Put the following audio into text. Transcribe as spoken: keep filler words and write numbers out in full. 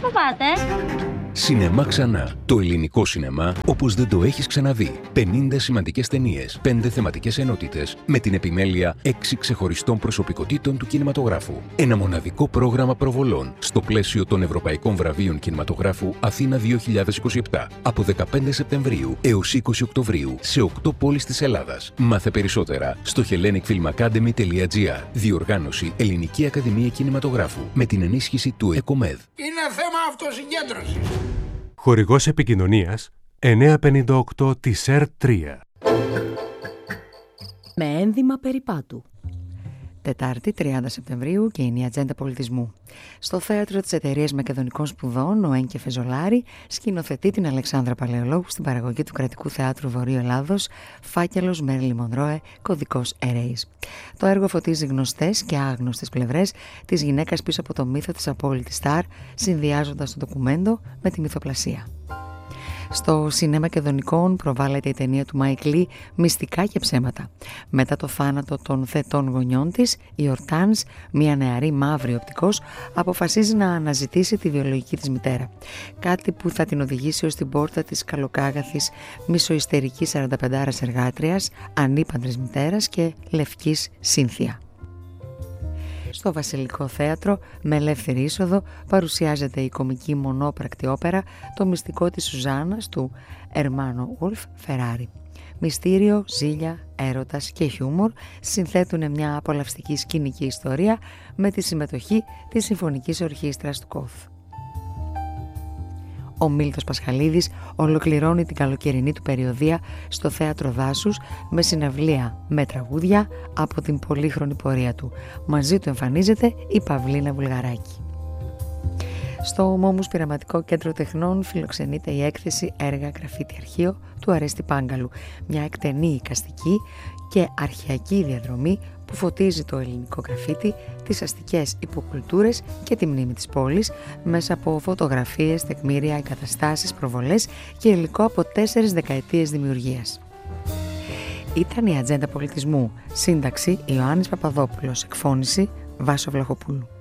πού πάτε? Σινεμά ξανά. Το ελληνικό σινεμά όπως δεν το έχεις ξαναδεί. πενήντα σημαντικές ταινίες, πέντε θεματικές ενότητες, με την επιμέλεια έξι ξεχωριστών προσωπικότητων του κινηματογράφου. Ένα μοναδικό πρόγραμμα προβολών στο πλαίσιο των Ευρωπαϊκών Βραβείων Κινηματογράφου Αθήνα δύο χιλιάδες είκοσι επτά από δεκαπέντε Σεπτεμβρίου έως είκοσι Οκτωβρίου σε οκτώ πόλεις της Ελλάδας. Μάθε περισσότερα στο hellenic film academy τελεία gr. Διοργάνωση Ελληνική Ακαδημία Κινηματογράφου με την ενίσχυση του ΕΚΟΜΕΔ. Είναι θέμα αυτοσυγκέντρωσης. Χορηγός επικοινωνίας εννιακόσια πενήντα οκτώ της ΕΡ τρία. Με ένδυμα περιπάτου. Τετάρτη, τριάντα Σεπτεμβρίου και είναι η Ατζέντα Πολιτισμού. Στο θέατρο της Εταιρείας Μακεδονικών Σπουδών, ο Ένκε Φεζολάρη σκηνοθετεί την Αλεξάνδρα Παλαιολόγου στην παραγωγή του Κρατικού Θεάτρου Βορείου Ελλάδος, Φάκελος Μέρλιν Μονρόε, Κωδικός Ερέης. Το έργο φωτίζει γνωστές και άγνωστες πλευρές της γυναίκας πίσω από το μύθο της απόλυτης στάρ, συνδυάζοντας το ντοκουμέντο με τη μυθοπλασία. Στο Σινέ Μακεδονικών προβάλλεται η ταινία του Μάικ Λι «Μυστικά και ψέματα». Μετά το θάνατο των θετών γονιών της, η Ορτάνς, μια νεαρή μαύρη οπτικός, αποφασίζει να αναζητήσει τη βιολογική της μητέρα. Κάτι που θα την οδηγήσει ως την πόρτα της καλοκάγαθης, μισοϊστερικής σαρανταπεντάρας εργάτριας, ανήπαντρης μητέρας και λευκής Σύνθια. Στο Βασιλικό Θέατρο, με ελεύθερη είσοδο, παρουσιάζεται η κομική μονόπρακτη όπερα «Το μυστικό της Σουζάνας» του Ερμάνο Ουλφ Φεράρι. Μυστήριο, ζήλια, έρωτας και χιούμορ συνθέτουν μια απολαυστική σκηνική ιστορία με τη συμμετοχή της Συμφωνικής Ορχήστρας του ΚΟΘ. Ο Μίλτος Πασχαλίδης ολοκληρώνει την καλοκαιρινή του περιοδεία στο Θέατρο Δάσους με συναυλία με τραγούδια από την πολύχρονη πορεία του. Μαζί του εμφανίζεται η Παυλίνα Βουλγαράκη. Στο Μόμους Πειραματικό Κέντρο Τεχνών φιλοξενείται η έκθεση «Έργα Γραφίτι Αρχείο» του Αρέστη Πάγκαλου, μια εκτενή εικαστική και αρχαιακή διαδρομή που φωτίζει το ελληνικό γραφίτι, τις αστικές υποκουλτούρες και τη μνήμη της πόλης μέσα από φωτογραφίες, τεκμήρια, εγκαταστάσεις, προβολές και υλικό από τέσσερις δεκαετίες δημιουργίας. Ήταν η Ατζέντα Πολιτισμού. Σύνταξη Ιωάννης Παπαδόπουλος. Εκφώνηση Βάσο Βλαχοπούλου.